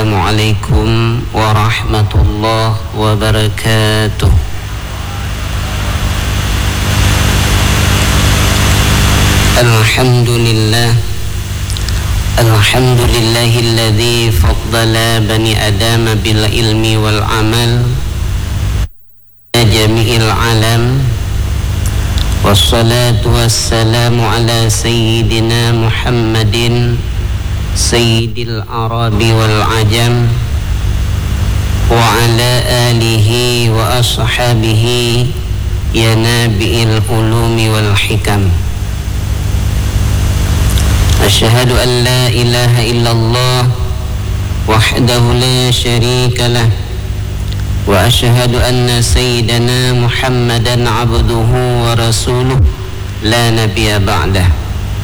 Assalamualaikum warahmatullahi wabarakatuh. Alhamdulillahilladzi faddala bani adama bil ilmi wal amal jami'il alam. Wassalatu wassalamu ala sayyidina Muhammadin sayyidil arabi wal ajam wa ala alihi wa ashabihi ya nabi'il ulumi wal hikam. Asyhadu an la ilaha illallah wahdahu la syarika lah wa asyhadu anna sayyidana Muhammadan abduhu wa rasuluh la nabiyya ba'dah.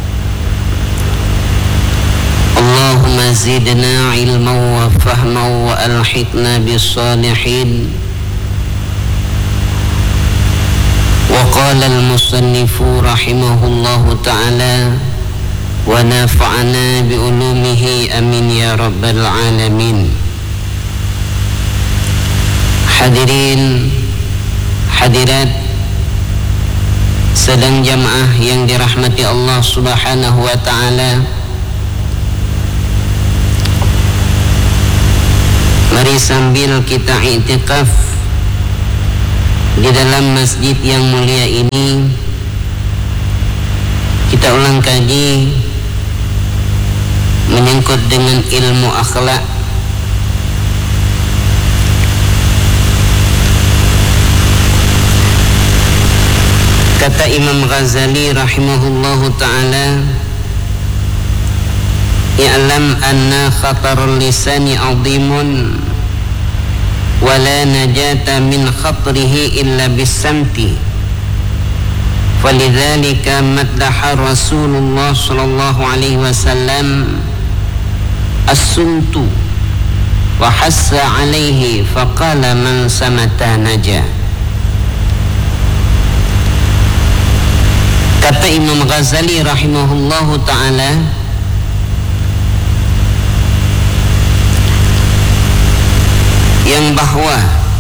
Allahumma zidna ilman wa fahman wa alhiqna bis salihin. Wa qala al musannifu rahimahullahu ta'ala wa nafa'ana bi ulumihi amin ya rabbal alamin. Hadirin hadirat sedang jamaah yang dirahmati Allah Subhanahu wa ta'ala, mari sambil kita i'tikaf di dalam masjid yang mulia ini, kita ulang kaji menyangkut dengan ilmu akhlak. Kata Imam Ghazali rahimahullahu ta'ala, i'lam anna khatarul lisani azimun wa la najata min khatrihi illa bisamti. Falidhalika maddaha Rasulullah sallallahu alaihi wasallam as-sumtu wa hassa alaihi faqala man samata naja. Kata Imam Ghazali rahimahullahu ta'ala, yang bahwa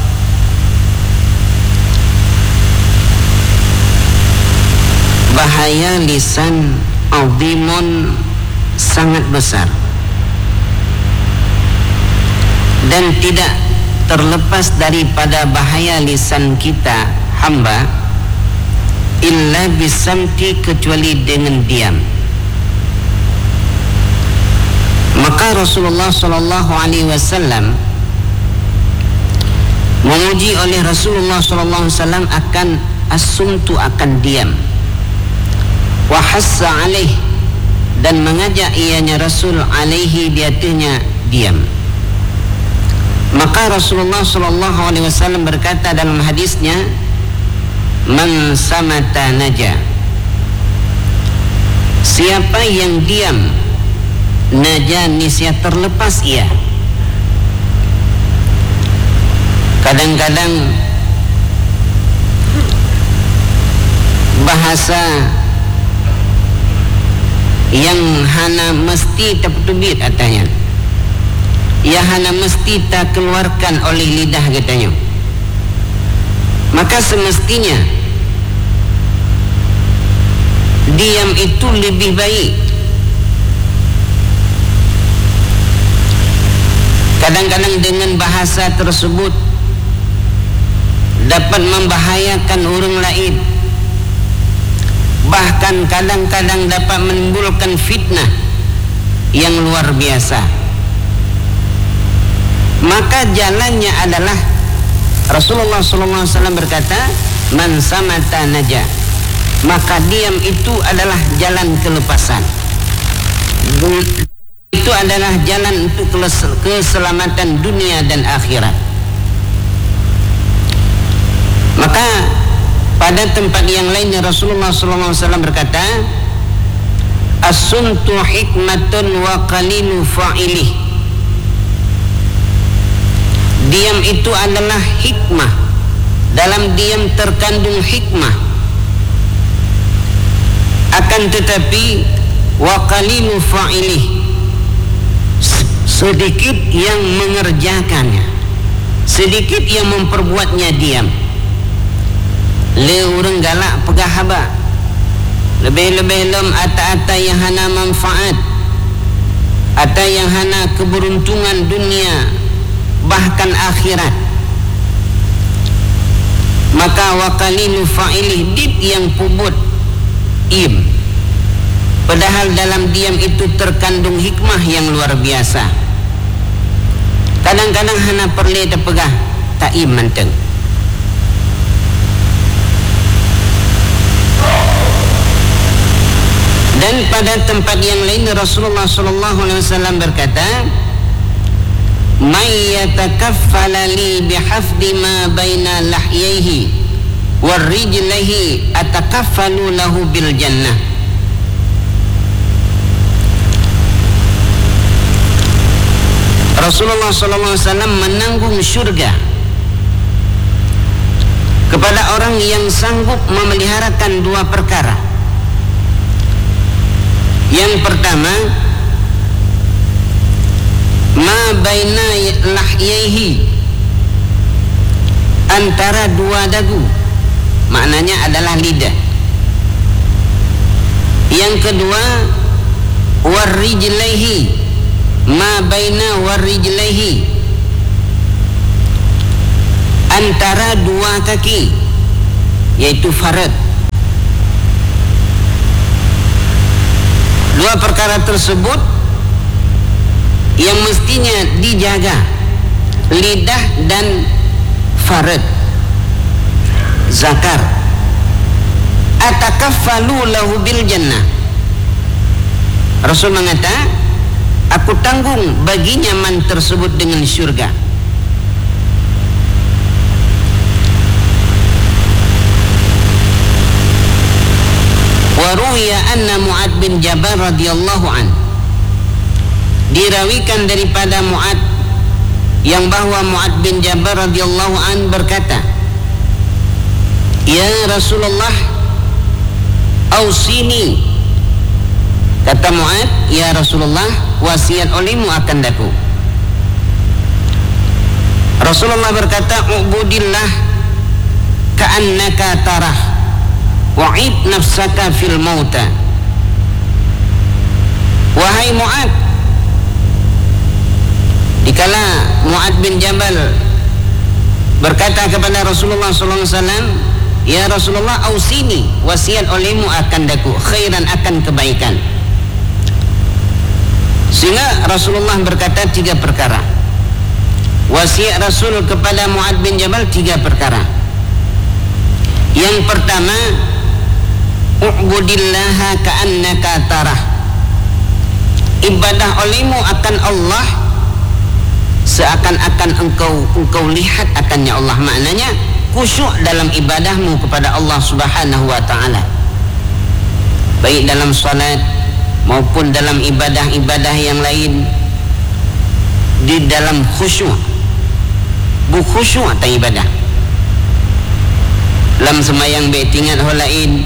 bahaya lisan azimun sangat besar dan tidak terlepas daripada bahaya lisan kita hamba illa bisamti, kecuali dengan diam. Maka Rasulullah sallallahu alaihi wasallam memuji oleh Rasulullah sallallahu alaihi wasallam akan as-sumtu, akan diam, wa hassa alaih, dan mengajak ianya Rasul alaihi, di atasnya diam. Maka Rasulullah sallallahu alaihi wasallam berkata dalam hadisnya, man samata naja, siapa yang diam naja, niscaya terlepas ia. Kadang-kadang bahasa yang hana mesti tertubit katanya, ya hana mesti tak keluarkan oleh lidah katanya. Maka semestinya diam itu lebih baik. Kadang-kadang dengan bahasa tersebut dapat membahayakan orang lain, bahkan kadang-kadang dapat menimbulkan fitnah yang luar biasa. Maka jalannya adalah Rasulullah SAW berkata, man samata naja, maka diam itu adalah jalan kelepasan, itu adalah jalan untuk keselamatan dunia dan akhirat. Maka pada tempat yang lainnya Rasulullah SAW berkata, as-sumtu hikmatun wa qalilu fa'ilih, diam itu adalah hikmah, dalam diam terkandung hikmah. Akan tetapi wa qalilu fa'ilih, sedikit yang mengerjakannya, sedikit yang memperbuatnya diam. Le urang galak pegah haba, lebih-lebih lem ata-ata yang hana manfaat, ata yang hana keberuntungan dunia bahkan akhirat. Maka wakalilu fa'ilih dit yang pubut im, padahal dalam diam itu terkandung hikmah yang luar biasa. Kadang-kadang hana perle terpegah tak im manteng. Dan pada tempat yang lain Rasulullah SAW berkata, "May yatakaffala li bihafdi ma baina lahyaihi wa rijlaihi atakaffalu lahu bil jannah." Rasulullah SAW menanggung syurga kepada orang yang sanggup memeliharakan dua perkara. Yang pertama, ma baina lahyaihi, antara dua dagu, maknanya adalah lidah. Yang kedua, warijlaihi, ma baina warijlaihi, antara dua kaki, yaitu farad. Dua perkara tersebut yang mestinya dijaga, lidah dan farad, zakar. Atakaffalu lahu bil jannah. Rasul mengata, aku tanggung baginya man tersebut dengan syurga. Waruhiya anna Mu'ad bin Jabal radhiyallahu an, dirawikan daripada Mu'ad yang bahwa Mu'ad bin Jabal radhiyallahu an berkata, "Ya Rasulullah, ausini." Kata Mu'ad, "Ya Rasulullah, wasiat olehmu akan daku." Rasulullah berkata, "Ubudillah ka'annaka tarah, wa'id nafsaka fil mauta." Wahai Mu'ad, dikala Mu'ad bin Jabal berkata kepada Rasulullah SAW, "Ya Rasulullah, ausini, wasiat olehmu akan daku, khairan, akan kebaikan." Sehingga Rasulullah berkata tiga perkara. Wasiat Rasul kepada Mu'ad bin Jabal tiga perkara. Yang pertama, u'budillaha ka'annaka tarah, ibadah olehmu akan Allah seakan-akan engkau lihat akannya Allah. Maknanya khusyuk dalam ibadahmu kepada Allah Subhanahu wa ta'ala, baik dalam salat maupun dalam ibadah-ibadah yang lain, di dalam khusyuk. Bu khusyuk atau ibadah dalam semayang betingat holain,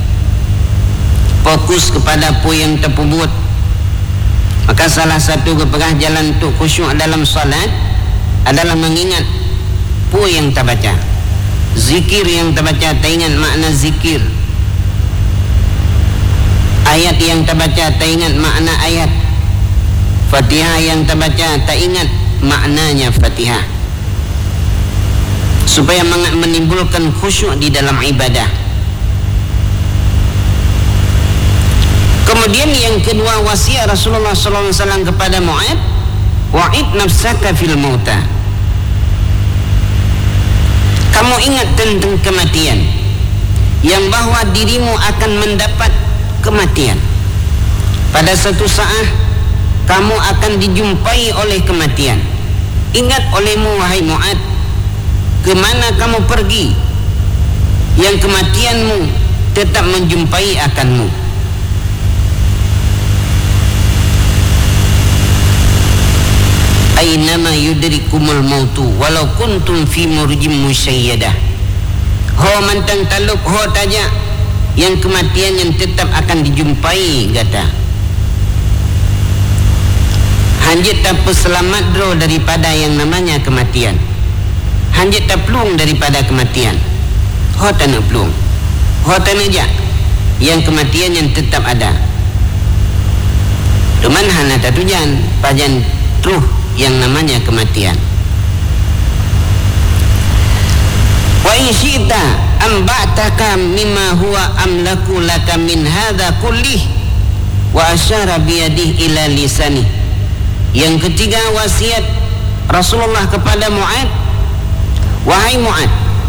fokus kepada apa yang terpubut. Maka salah satu kepegah jalan untuk khusyuk dalam salat adalah mengingat apa yang terbaca, zikir yang terbaca, tak ingat makna zikir, ayat yang terbaca tak ingat makna ayat, Fatihah yang terbaca tak ingat maknanya Fatihah, supaya menimbulkan khusyuk di dalam ibadah. Kemudian yang kedua, wasiat Rasulullah SAW kepada Mu'ad, wa'id nafsaka fil mauta, kamu ingat tentang kematian, yang bahwa dirimu akan mendapat kematian. Pada satu saat kamu akan dijumpai oleh kematian. Ingat olehmu wahai Mu'ad, kemana kamu pergi, yang kematianmu tetap menjumpai akanmu. Ainama yudrikumul mautu walau kuntum fi murjim musyayyadah. Ho mantang taluk ho tajak, yang kematian yang tetap akan dijumpai, kata. Hanjit tak selamat dro daripada yang namanya kematian. Hanjit tak pelung daripada kematian. Ho tak nak pelung. Ho tak nak jak. Yang kematian yang tetap ada. Cuman hana tak tujan. Pajan truh yang namanya kematian. Wa in syi'ta amba'taka mimma huwa amlaku laka min hadha kullih wa asyara biyadih ila lisani. Yang ketiga wasiat Rasulullah kepada Mu'ad, wahai Mu'ad,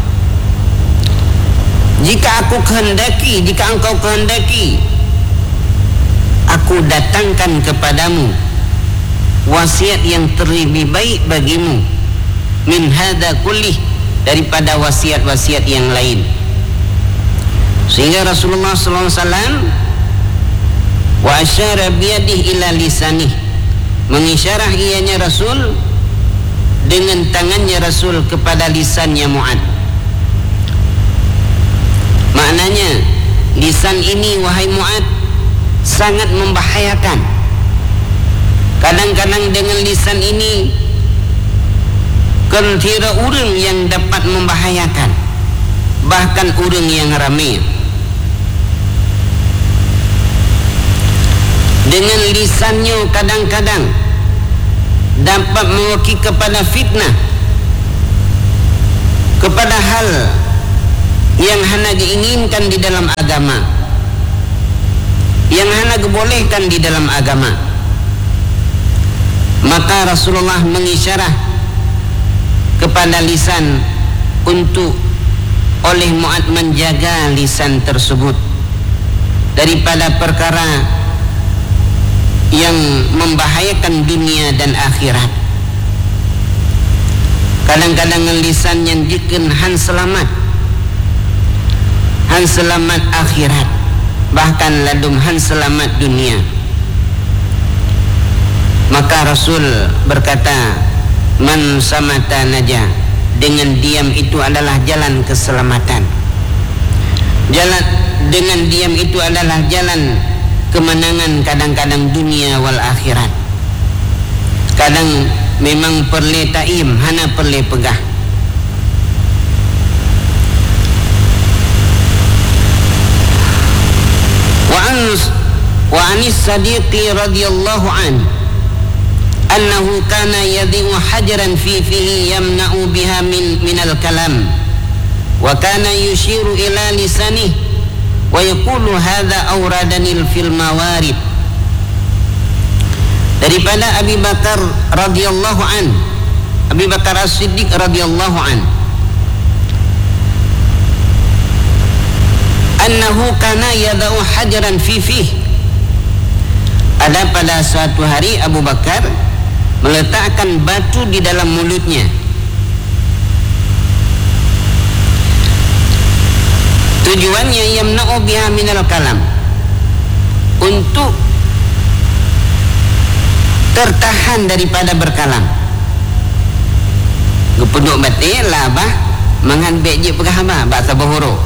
jika engkau kehendaki, aku datangkan kepadamu wasiat yang terlebih baik bagimu min hadha kullih, daripada wasiat-wasiat yang lain. Sehingga Rasulullah sallallahu alaihi wasallam wa asyara biyadih ila lisanih, mengisyarah ianya Rasul dengan tangannya Rasul kepada lisannya Mu'ad. Maknanya lisan ini wahai Mu'ad sangat membahayakan. Kadang-kadang dengan lisan ini kira orang yang dapat membahayakan, bahkan orang yang ramai. Dengan lisannya kadang-kadang dapat mewakil kepada fitnah, kepada hal yang hana diinginkan di dalam agama, yang hana dibolehkan di dalam agama. Maka Rasulullah mengisyarah kepada lisan untuk oleh Mu'ad menjaga lisan tersebut daripada perkara yang membahayakan dunia dan akhirat. Kadang-kadang lisan yang diken han selamat akhirat, bahkan ladum han selamat dunia. Maka Rasul berkata, man samata najah, dengan diam itu adalah jalan keselamatan. Dengan diam itu adalah jalan kemenangan, kadang-kadang dunia wal akhirat. Kadang memang perle taim, hana perle pegah. Wa anis sadiqi radhiyallahu an annahu kana yadhi'u hajaran fi fihi yamna'u biha min al-kalam wa kana yushiru ila lisanihi wa yaqulu hadha awradanil fil mawarid. Daripada Abi Bakar radhiyallahu an, Abi Bakar As-Siddiq radhiyallahu an, annahu kana yad'u hajaran fi fihi, ada pada suatu hari Abu Bakar meletakkan batu di dalam mulutnya. Tujuannya yamna'u biha minal kalam, untuk tertahan daripada berkalam. Gepeduk batik labah mangan beje pegahama bahasa bahoro.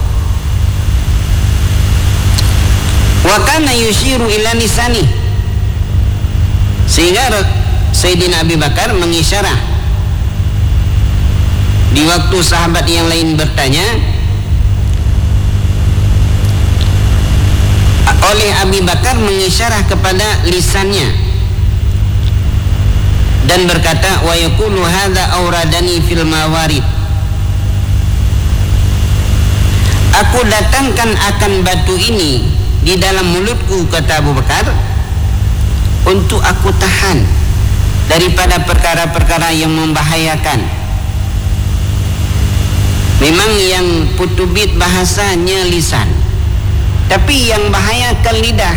Wa kana yushiru ila lisani, sehingga Sayyidina Abi Bakar mengisyarah di waktu sahabat yang lain bertanya, oleh Abi Bakar mengisyarah kepada lisannya dan berkata, wa yaqulu hadza awradani fil mawarid, aku datangkan akan batu ini di dalam mulutku, kata Abu Bakar, untuk aku tahan daripada perkara-perkara yang membahayakan. Memang yang putubit bahasanya lisan, tapi yang bahayakan lidah.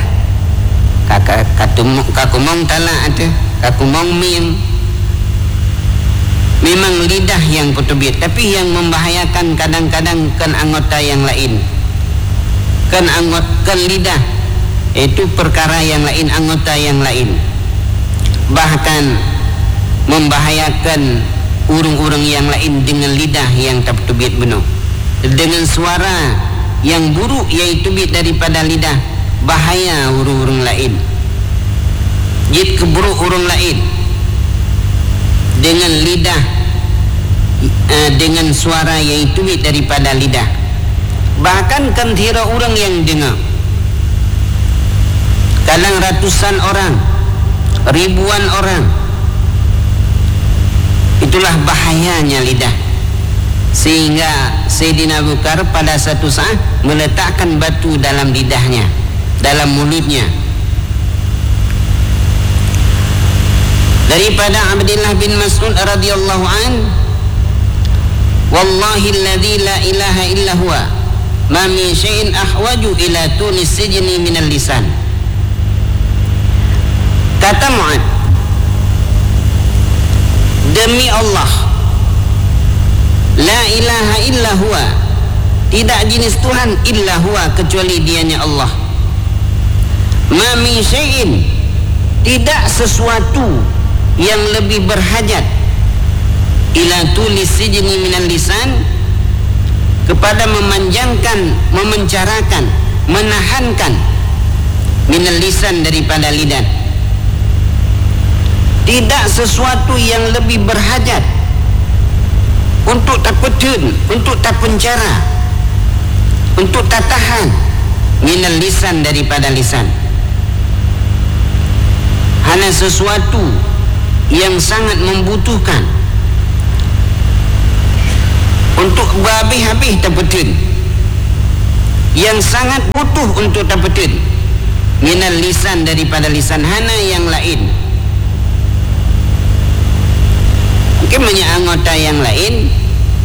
Kakumong tala ada, kakumong mim. Memang lidah yang putubit, tapi yang membahayakan kadang-kadang kan anggota yang lain. Kan lidah itu perkara yang lain, anggota yang lain, bahkan membahayakan urung-urung yang lain dengan lidah yang tak tubit benar, dengan suara yang buruk yang tubit daripada lidah, bahaya urung-urung lain, jid keburuk urung lain. lidah dengan suara yang tuit daripada lidah. Bahkan kentira orang yang dengar, kadang ratusan orang, ribuan orang. Itulah bahayanya lidah, sehingga Sayyidina Abu Bakar pada satu saat meletakkan batu dalam lidahnya, dalam mulutnya. Daripada Abdullah bin Mas'ud radhiyallahu an, wallahi alladzi la ilaha illa huwa ma min syai'in ahwaju ila tunis sijni minal lisan. Kata Mu'ad, demi Allah, la ilaha illa huwa, tidak jenis Tuhan illa huwa, kecuali dianya Allah. Ma min syai'in, tidak sesuatu yang lebih berhajat ila tulis sijni minal lisan, kepada memanjangkan, memencarakan, menahankan minal lisan, daripada lidah. Tidak sesuatu yang lebih berhajat untuk tak petun, untuk tak pencara, untuk tak tahan minal lisan, daripada lisan. Hanya sesuatu yang sangat membutuhkan untuk berhabis-habis terpetun, yang sangat butuh untuk terpetun minal lisan, daripada lisan. Hana yang lain, mungkin banyak anggota yang lain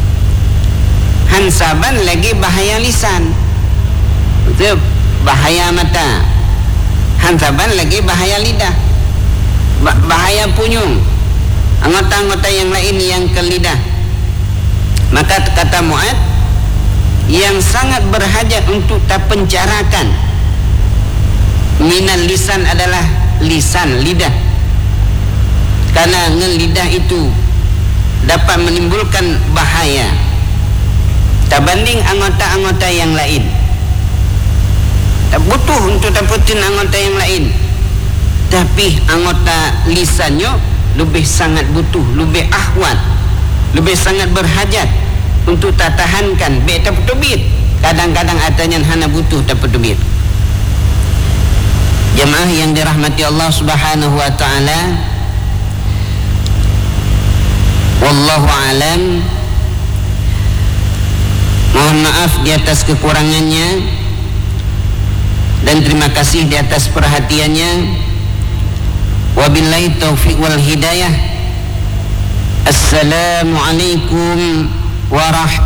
hansaban lagi bahaya lisan, itu bahaya mata. Hansaban lagi bahaya lidah, bahaya punyung, anggota-anggota yang lain yang ke lidah. Maka kata Mu'ad, yang sangat berhajat untuk terpencarakan minal lisan adalah lisan, lidah. Karena lidah itu dapat menimbulkan bahaya terbanding anggota-anggota yang lain. Tak butuh untuk dapetin anggota yang lain, tapi anggota lisannya lebih sangat butuh, lebih ahwat, lebih sangat berhajat untuk tak tahankan baik tak petubit. Kadang-kadang adanya hana butuh tak petubit. Jemaah yang dirahmati Allah Subhanahu wa taala, wallahu alam. Mohon maaf di atas kekurangannya, dan terima kasih di atas perhatiannya. Wabillahi taufiq wal hidayah. Assalamualaikum warahmatullahi